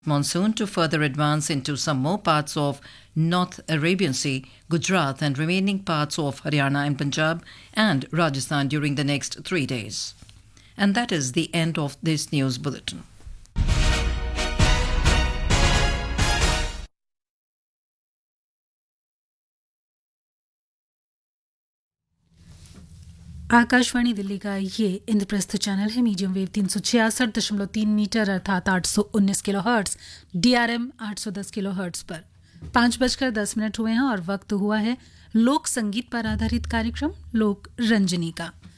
Monsoon to further advance into some more parts of North Arabian Sea, Gujarat and remaining parts of Haryana and Punjab and Rajasthan during the next 3 days. And that is the end of this news bulletin. Akashvani Delhi का ये Indraprastha channel है। Medium wave 366.3 metre अर्थात 819 kilohertz, DRM 810 kilohertz पर 5:10 हुए हैं और वक्त हुआ है लोक संगीत पर आधारित कार्यक्रम लोक रंजनी का।